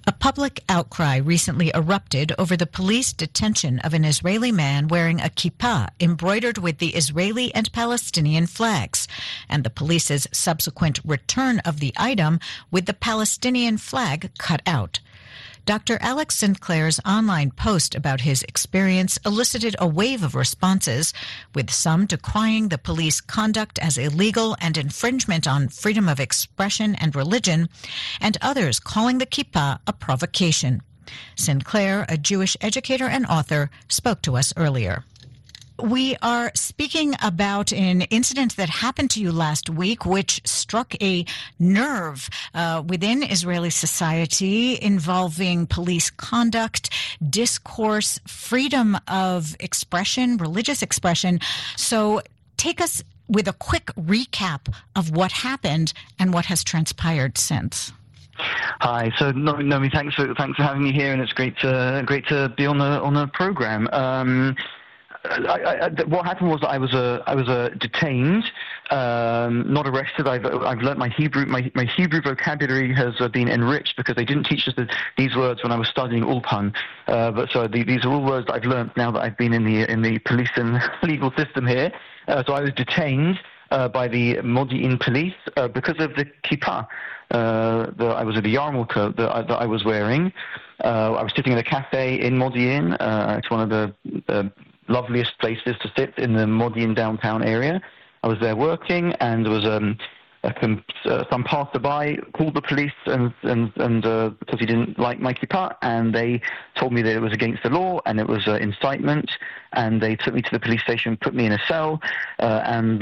A public outcry recently erupted over the police detention of an Israeli man wearing a kippah embroidered with the Israeli and Palestinian flags, and the police's subsequent return of the item with the Palestinian flag cut out. Dr. Alex Sinclair's online post about his experience elicited a wave of responses, with some decrying the police conduct as illegal and infringement on freedom of expression and religion, and others calling the kippah a provocation. Sinclair, a Jewish educator and author, spoke to us earlier. We are speaking about an incident that happened to you last week, which struck a nerve within Israeli society, involving police conduct, discourse, freedom of expression, religious expression. So take us with a quick recap of what happened and what has transpired since. Hi. So, Naomi, thanks for having me here, and it's great to be on the program. What happened was that I was detained, not arrested. I've learnt my Hebrew vocabulary has been enriched because they didn't teach us these words when I was studying Ulpan. These are all words that I've learnt now that I've been in the police and legal system here. So I was detained by the Modi'in police because of the kippah. I was at the yarmulke that I was wearing. I was sitting in a cafe in Modi'in. It's one of the loveliest places to sit in the Modi'in downtown area. I was there working, and there was some passerby called the police and because he didn't like my kippah, and they told me that it was against the law and it was incitement, and they took me to the police station, put me in a cell, and